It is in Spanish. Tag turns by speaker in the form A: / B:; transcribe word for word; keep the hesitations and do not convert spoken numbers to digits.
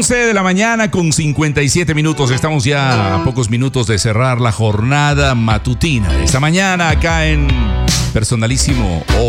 A: once de la mañana con cincuenta y siete minutos. Estamos ya a pocos minutos de cerrar la jornada matutina de esta mañana acá en Personalísimo.